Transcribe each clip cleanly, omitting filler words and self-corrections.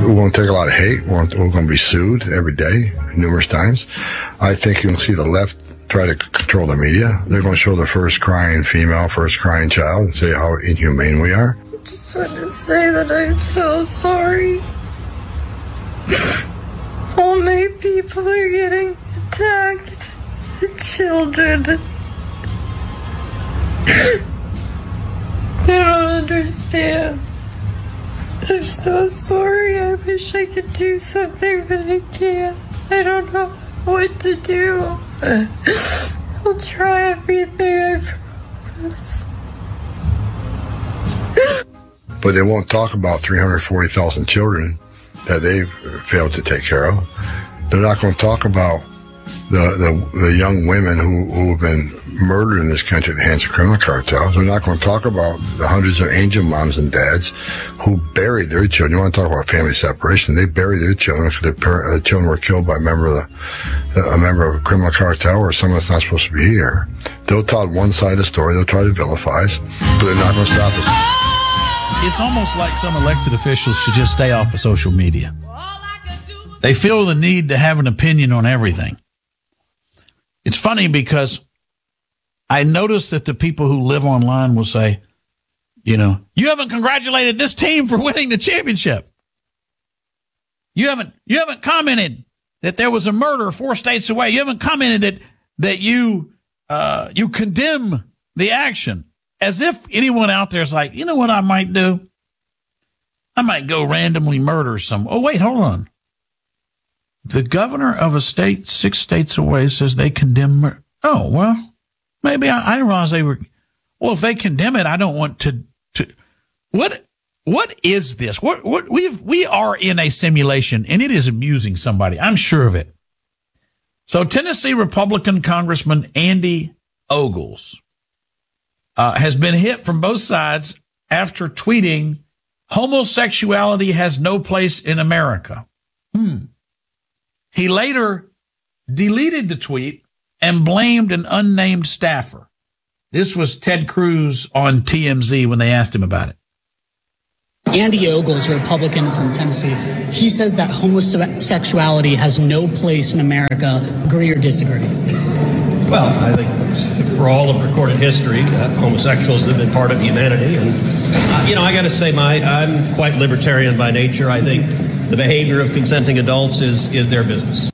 We're going to take a lot of hate. We're going to be sued every day, numerous times. I think you'll see the left try to control the media. They're going to show the first crying female, first crying child, and say how inhumane we are. I just wanted to say that I'm so sorry. All my people are getting attacked. Children. I don't understand. I'm so sorry. I wish I could do something, but I can't. I don't know what to do. I'll try everything, I promise. But they won't talk about 340,000 children that they've failed to take care of. They're not going to talk about the young women who have been murdered in this country at the hands of criminal cartels. We're not going to talk about the hundreds of angel moms and dads who buried their children. You want to talk about family separation? They buried their children because their children were killed by a member of a criminal cartel or someone that's not supposed to be here. They'll tell one side of the story. They'll try to vilify us, but they're not going to stop us. It's almost like some elected officials should just stay off of social media. They feel the need to have an opinion on everything. It's funny because I noticed that the people who live online will say, you haven't congratulated this team for winning the championship. You haven't commented that there was a murder 4 states away. You haven't commented that you condemn the action. As if anyone out there is like, you know what I might do? I might go randomly murder someone. Oh, wait, hold on. The governor of a state 6 states away says they condemn murder. Oh, well, maybe I didn't realize they were. Well, if they condemn it, I don't want to. What is this? We are in a simulation, and it is amusing somebody. I'm sure of it. So Tennessee Republican Congressman Andy Ogles has been hit from both sides after tweeting, homosexuality has no place in America. He later deleted the tweet and blamed an unnamed staffer. This was Ted Cruz on TMZ when they asked him about it. Andy Ogles, a Republican from Tennessee, he says that homosexuality has no place in America. Agree or disagree? Well, I think for all of recorded history, homosexuals have been part of humanity. And, I got to say, I'm quite libertarian by nature. I think the behavior of consenting adults is their business.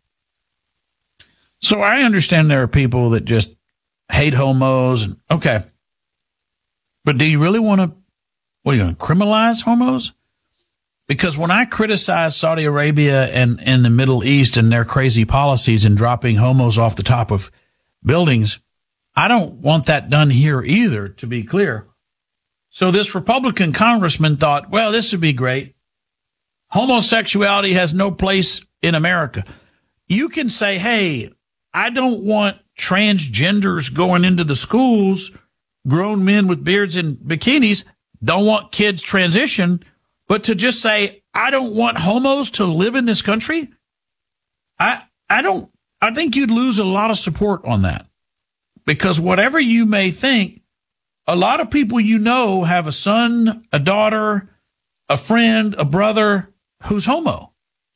So I understand there are people that just hate homos. Okay. But do you really want to, what are you going to criminalize homos? Because when I criticize Saudi Arabia and the Middle East and their crazy policies and dropping homos off the top of buildings, I don't want that done here either, to be clear. So this Republican congressman thought, well, this would be great. Homosexuality has no place in America. You can say, hey, I don't want transgenders going into the schools, grown men with beards and bikinis, don't want kids transition, but to just say, I don't want homos to live in this country, I think you'd lose a lot of support on that. Because whatever you may think, a lot of people have a son, a daughter, a friend, a brother who's homo.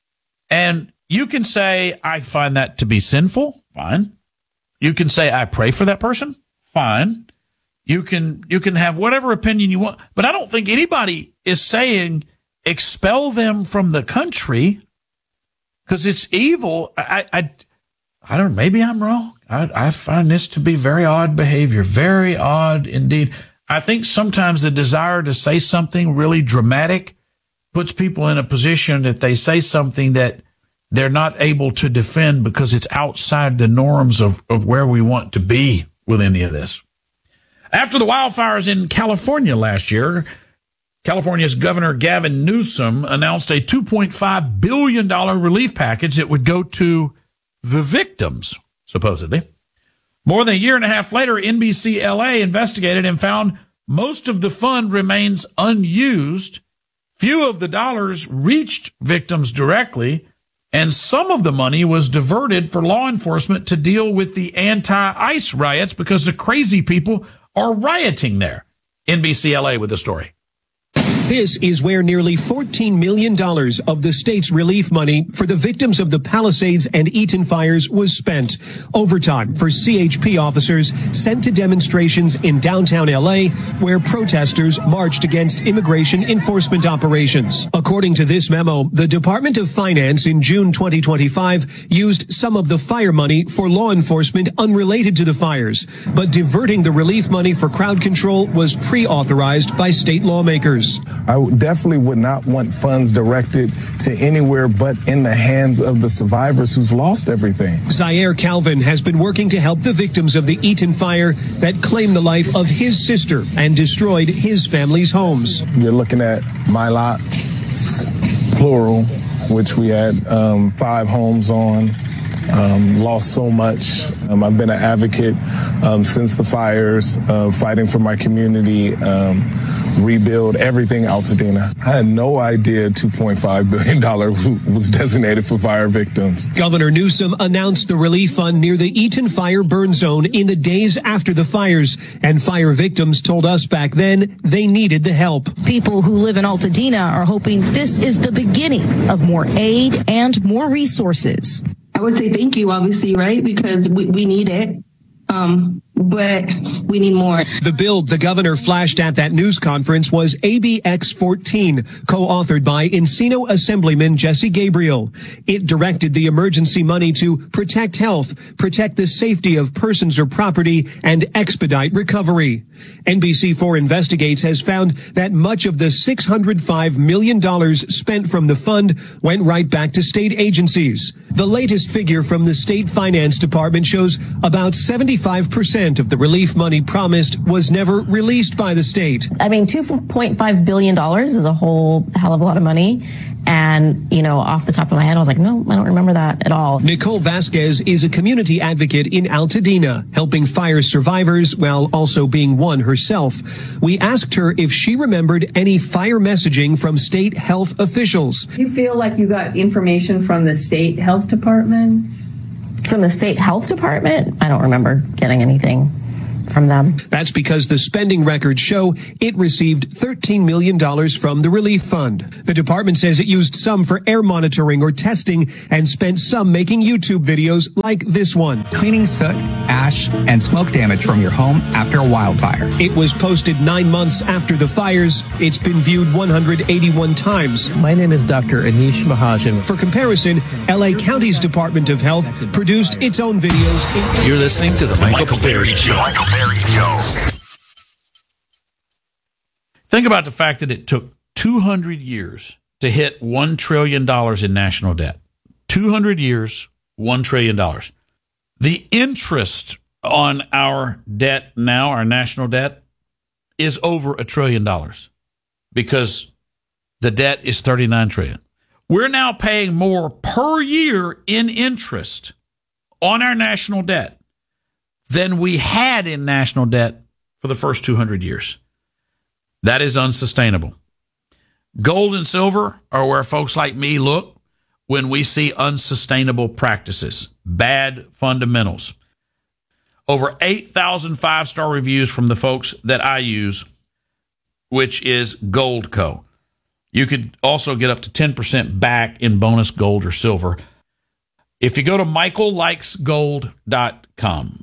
And you can say, I find that to be sinful. Fine. You can say, I pray for that person. Fine. You can have whatever opinion you want. But I don't think anybody is saying expel them from the country because it's evil. I don't know. Maybe I'm wrong. I find this to be very odd behavior, very odd indeed. I think sometimes the desire to say something really dramatic puts people in a position that they say something that they're not able to defend because it's outside the norms of where we want to be with any of this. After the wildfires in California last year, California's Governor Gavin Newsom announced a $2.5 billion relief package that would go to the victims, supposedly. More than a year and a half later, NBC LA investigated and found most of the fund remains unused. Few of the dollars reached victims directly, and some of the money was diverted for law enforcement to deal with the anti-ICE riots because the crazy people are rioting there. NBC LA with the story. This is where nearly $14 million of the state's relief money for the victims of the Palisades and Eaton fires was spent. Overtime for CHP officers sent to demonstrations in downtown LA where protesters marched against immigration enforcement operations. According to this memo, the Department of Finance in June 2025 used some of the fire money for law enforcement unrelated to the fires, but diverting the relief money for crowd control was pre-authorized by state lawmakers. I definitely would not want funds directed to anywhere but in the hands of the survivors who've lost everything. Zaire Calvin has been working to help the victims of the Eaton fire that claimed the life of his sister and destroyed his family's homes. You're looking at my lot, plural, which we had 5 homes on. Lost so much. I've been an advocate since the fires, fighting for my community, rebuild everything Altadena. I had no idea $2.5 billion was designated for fire victims. Governor Newsom announced the relief fund near the Eaton fire burn zone in the days after the fires, and fire victims told us back then they needed the help. People who live in Altadena are hoping this is the beginning of more aid and more resources. I would say thank you, obviously, right? Because we need it. But we need more. The bill the governor flashed at that news conference was ABX 14, co-authored by Encino Assemblyman Jesse Gabriel. It directed the emergency money to protect health, protect the safety of persons or property, and expedite recovery. NBC4 Investigates has found that much of the $605 million spent from the fund went right back to state agencies. The latest figure from the State Finance Department shows about 75% of the relief money promised was never released by the state. I mean, $2.5 billion is a whole hell of a lot of money. And, off the top of my head, I was like, no, I don't remember that at all. Nicole Vasquez is a community advocate in Altadena, helping fire survivors while also being one herself. We asked her if she remembered any fire messaging from state health officials. Do you feel like you got information from the state health department? From the state health department? I don't remember getting anything from them. That's because the spending records show it received $13 million from the relief fund. The department says it used some for air monitoring or testing and spent some making YouTube videos like this one. Cleaning soot, ash, and smoke damage from your home after a wildfire. It was posted 9 months after the fires. It's been viewed 181 times. My name is Dr. Anish Mahajan. For comparison, LA County's Department of Health produced its own videos. You're listening to the Michael Berry Show. Think about the fact that it took 200 years to hit $1 trillion in national debt. 200 years, $1 trillion. The interest on our debt now, our national debt, is over $1 trillion because the debt is $39 trillion. We're now paying more per year in interest on our national debt than we had in national debt for the first 200 years. That is unsustainable. Gold and silver are where folks like me look when we see unsustainable practices, bad fundamentals. Over 8,000 five-star reviews from the folks that I use, which is Goldco. You could also get up to 10% back in bonus gold or silver. If you go to michaellikesgold.com,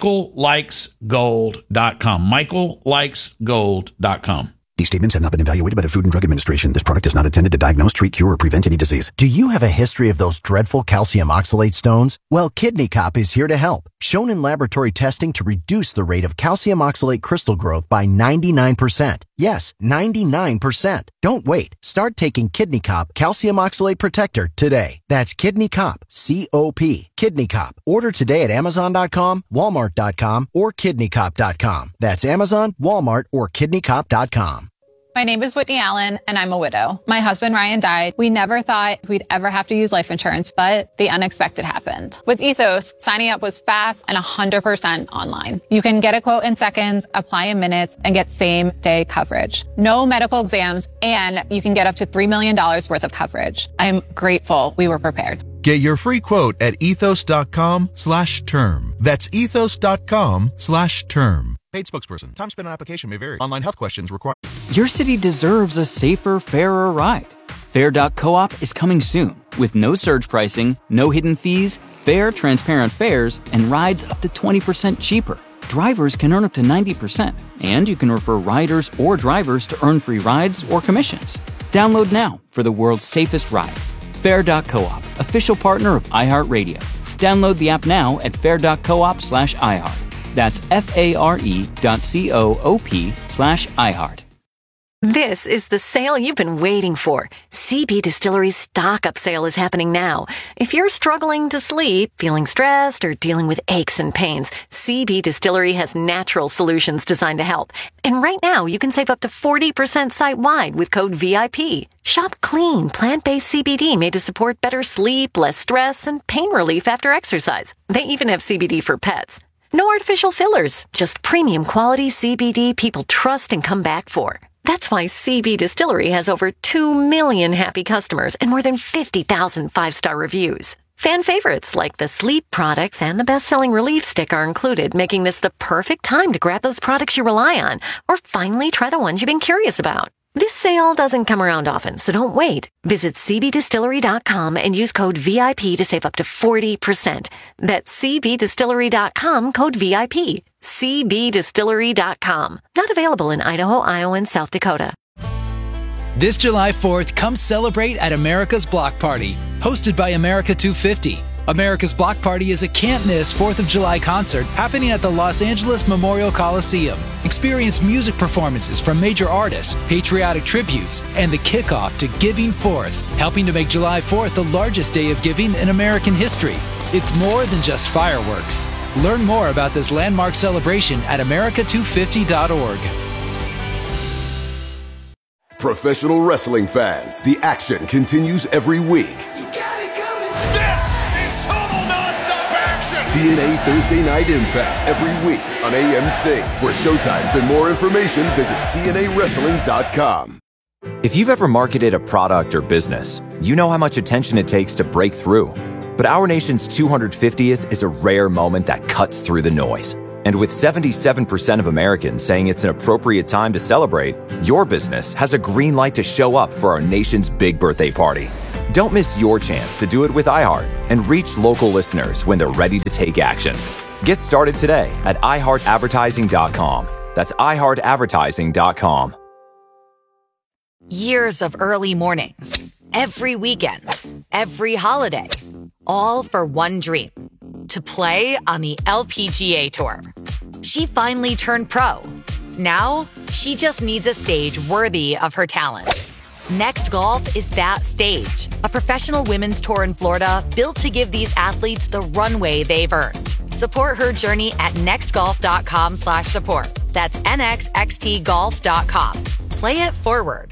michaellikesgold.com, michaellikesgold.com. These statements have not been evaluated by the Food and Drug Administration. This product is not intended to diagnose, treat, cure, or prevent any disease. Do you have a history of those dreadful calcium oxalate stones? Well, Kidney Cop is here to help. Shown in laboratory testing to reduce the rate of calcium oxalate crystal growth by 99%. Yes, 99%. Don't wait. Start taking Kidney Cop Calcium Oxalate Protector today. That's Kidney Cop, C-O-P, Kidney Cop. Order today at Amazon.com, Walmart.com, or KidneyCop.com. That's Amazon, Walmart, or KidneyCop.com. My name is Whitney Allen, and I'm a widow. My husband, Ryan, died. We never thought we'd ever have to use life insurance, but the unexpected happened. With Ethos, signing up was fast and 100% online. You can get a quote in seconds, apply in minutes, and get same-day coverage. No medical exams, and you can get up to $3 million worth of coverage. I'm grateful we were prepared. Get your free quote at ethos.com/term. That's ethos.com/term. Paid spokesperson. Time spent on application may vary. Online health questions require. Your city deserves a safer, fairer ride. Fair.coop is coming soon with no surge pricing, no hidden fees, fair, transparent fares, and rides up to 20% cheaper. Drivers can earn up to 90%, and you can refer riders or drivers to earn free rides or commissions. Download now for the world's safest ride. Fair.coop, official partner of iHeartRadio. Download the app now at fair.coop/iHeart. That's FARE.coop/iHeart. This is the sale you've been waiting for. CB Distillery's Stock Up sale is happening now. If you're struggling to sleep, feeling stressed, or dealing with aches and pains, CB Distillery has natural solutions designed to help. And right now, you can save up to 40% site-wide with code VIP. Shop clean, plant-based CBD made to support better sleep, less stress, and pain relief after exercise. They even have CBD for pets. No artificial fillers, just premium quality CBD people trust and come back for. That's why CB Distillery has over 2 million happy customers and more than 50,000 five-star reviews. Fan favorites like the sleep products and the best-selling relief stick are included, making this the perfect time to grab those products you rely on or finally try the ones you've been curious about. This sale doesn't come around often, so don't wait. Visit cbdistillery.com and use code VIP to save up to 40%. That's cbdistillery.com, code VIP. cbdistillery.com. Not available in Idaho, Iowa, and South Dakota. This July 4th, come celebrate at America's Block Party, hosted by America 250. America's Block Party is a can't-miss 4th of July concert happening at the Los Angeles Memorial Coliseum. Experience music performances from major artists, patriotic tributes, and the kickoff to Giving Forth, helping to make July 4th the largest day of giving in American history. It's more than just fireworks. Learn more about this landmark celebration at america250.org. Professional wrestling fans, the action continues every week. TNA Thursday Night Impact every week on AMC. For showtimes and more information, visit TNAWrestling.com. If you've ever marketed a product or business, you know how much attention it takes to break through. But our nation's 250th is a rare moment that cuts through the noise. And with 77% of Americans saying it's an appropriate time to celebrate, your business has a green light to show up for our nation's big birthday party. Don't miss your chance to do it with iHeart and reach local listeners when they're ready to take action. Get started today at iHeartAdvertising.com. That's iHeartAdvertising.com. Years of early mornings, every weekend, every holiday, all for one dream, to play on the LPGA Tour. She finally turned pro. Now, she just needs a stage worthy of her talent. Next Golf is that stage, a professional women's tour in Florida built to give these athletes the runway they've earned. Support her journey at nextgolf.com/support. That's nxxtgolf.com. Play it forward.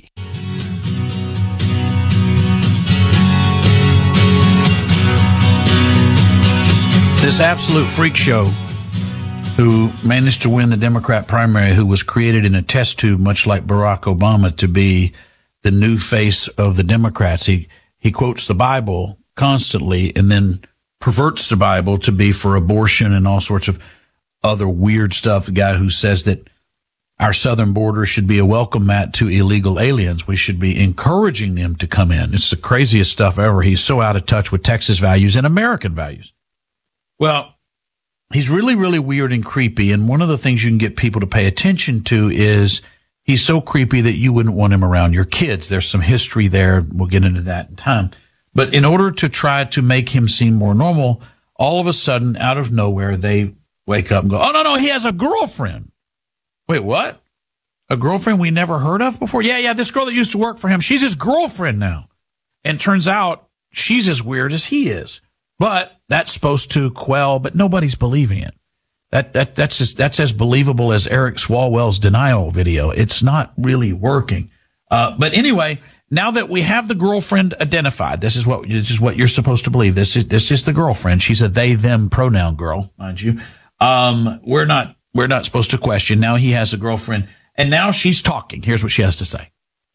This absolute freak show who managed to win the Democrat primary, who was created in a test tube, much like Barack Obama, to be the new face of the Democrats. He quotes the Bible constantly and then perverts the Bible to be for abortion and all sorts of other weird stuff. The guy who says that our southern border should be a welcome mat to illegal aliens. We should be encouraging them to come in. It's the craziest stuff ever. He's so out of touch with Texas values and American values. Well, he's really, really weird and creepy. And one of the things you can get people to pay attention to is he's so creepy that you wouldn't want him around your kids. There's some history there. We'll get into that in time. But in order to try to make him seem more normal, all of a sudden, out of nowhere, they wake up and go, oh, no, he has a girlfriend. Wait, what? A girlfriend we never heard of before? Yeah, this girl that used to work for him, she's his girlfriend now. And turns out she's as weird as he is. But that's supposed to quell, but nobody's believing it. That's as believable as Eric Swalwell's denial video. It's not really working. But anyway, now that we have the girlfriend identified, this is what you're supposed to believe. This is the girlfriend. She's a they them pronoun girl, mind you. We're not supposed to question. Now he has a girlfriend, and now she's talking. Here's what she has to say.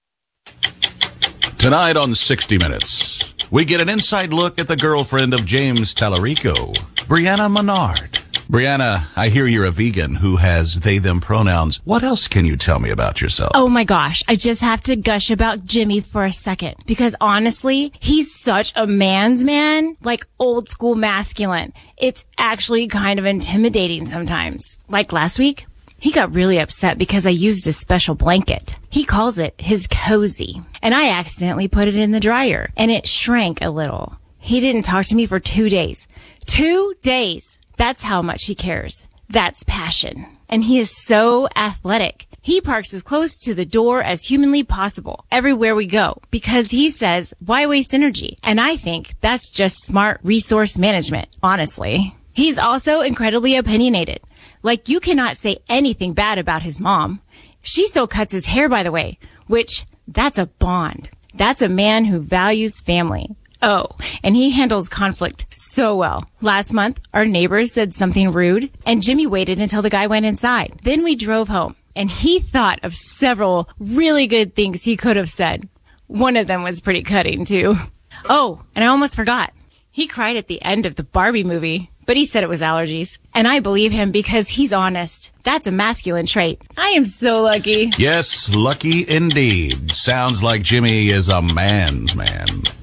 Tonight on 60 Minutes, we get an inside look at the girlfriend of James Tallarico, Brianna Menard. Brianna, I hear you're a vegan who has they, them pronouns. What else can you tell me about yourself? Oh my gosh, I just have to gush about Jimmy for a second because honestly, he's such a man's man, like old school masculine. It's actually kind of intimidating sometimes. Like last week, he got really upset because I used a special blanket. He calls it his cozy, and I accidentally put it in the dryer and it shrank a little. He didn't talk to me for 2 days. 2 days! That's how much he cares. That's passion. And he is so athletic. He parks as close to the door as humanly possible everywhere we go because he says, why waste energy? And I think that's just smart resource management, honestly. He's also incredibly opinionated. Like, you cannot say anything bad about his mom. She still cuts his hair, by the way, which, that's a bond. That's a man who values family. Oh, and he handles conflict so well. Last month, our neighbors said something rude, and Jimmy waited until the guy went inside. Then we drove home, and he thought of several really good things he could have said. One of them was pretty cutting, too. Oh, and I almost forgot. He cried at the end of the Barbie movie, but he said it was allergies. And I believe him because he's honest. That's a masculine trait. I am so lucky. Yes, lucky indeed. Sounds like Jimmy is a man's man.